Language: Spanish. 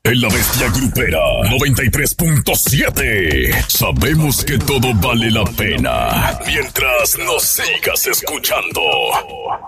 en La Bestia Grupera 93.7. Sabemos que todo vale la pena mientras nos sigas escuchando.